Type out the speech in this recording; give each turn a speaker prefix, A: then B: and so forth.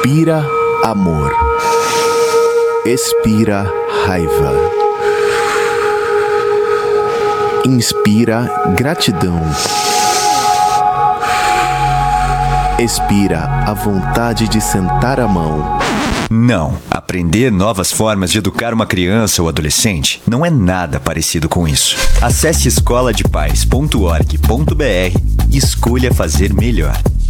A: Inspira amor. Expira raiva. Inspira gratidão. Expira a vontade de sentar a mão.
B: Não, aprender novas formas de educar uma criança ou adolescente não é nada parecido com isso. Acesse escoladepais.org.br e escolha fazer melhor.